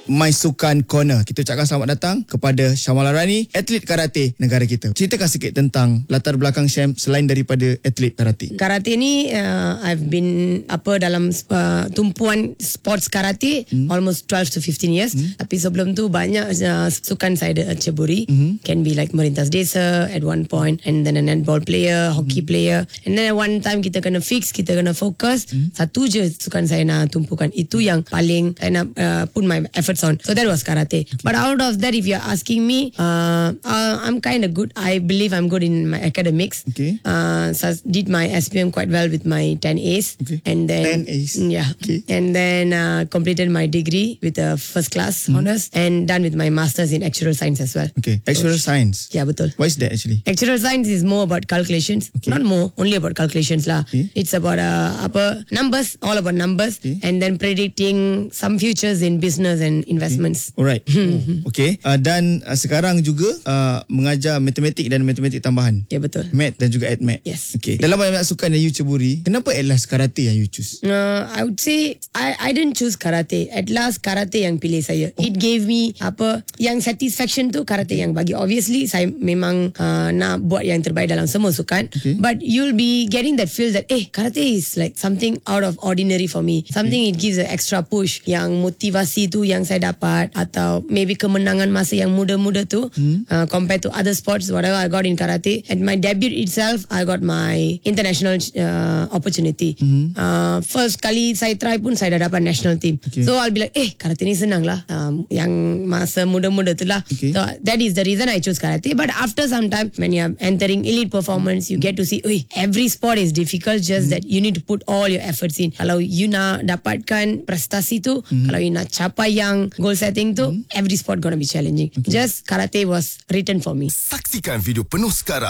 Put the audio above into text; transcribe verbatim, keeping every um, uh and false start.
My Sukan Corner. Kita ucapkan selamat datang kepada Syamala Rani, atlet karate negara kita. Ceritakan sikit tentang latar belakang Syam selain daripada atlet karate. Karate ni uh, I've been apa dalam uh, tumpuan sports karate hmm. almost twelve to fifteen years. Hmm. Tapi sebelum tu banyak uh, sukan saya ada ceburi. Hmm. Can be like Merintas Desa at one point, and then a netball player, hockey hmm. player, and then one time kita kena fix, kita kena fokus. Hmm. Satu je sukan saya nak tumpukan. Itu yang paling saya nak uh, put my efforts on. So that was karate. But out of that, if you're asking me, uh, uh, I'm kind of good. I believe I'm good in my academics. Okay. Uh, so I did my S P M quite well with my ten A's. Okay. And then ten A's. Yeah. Okay. And then uh, completed my degree with a first class mm. honors, and done with my masters in actuarial science as well. Okay. Actuarial so, science. Yeah, betul. What is that actually? Actuarial science is more about calculations. Okay. Not more, only about calculations lah. Okay. It's about uh, apa numbers, all about numbers, okay. And then predicting some futures in business and investments. Okay. Alright. Oh, okay. Uh, dan uh, sekarang juga uh, mengajar matematik dan matematik tambahan. Ya, yeah, betul. Math dan juga admat. Yes. Okay. Dalam banyak sukan yang you ceburi, kenapa at last karate yang you choose? Uh, I would say I I didn't choose karate. At last karate yang pilih saya. Oh. It gave me apa yang satisfaction tu karate yang bagi. Obviously saya memang uh, nak buat yang terbaik dalam semua sukan. Okay. But you'll be getting that feel that eh karate is like something out of ordinary for me. Something okay. It gives an extra push. Yang motivasi tu yang saya dapat, atau maybe kemenangan masa yang muda-muda tu hmm. uh, compared to other sports whatever I got in karate. At my debut itself I got my international uh, opportunity. Hmm. Uh, first kali saya try pun saya dah dapat national team. Okay. So I'll be like eh karate ni senang lah, um, yang masa muda-muda tu lah. Okay. So that is the reason I chose karate. But after some time when you are entering elite performance, you get to see oi, every sport is difficult, just hmm. that you need to put all your efforts in. Kalau you nak dapatkan prestasi tu, hmm. kalau you nak capai yang goal setting tu, hmm. every sport gonna be challenging. Okay. Just karate was written for me. Saksikan video penuh sekarang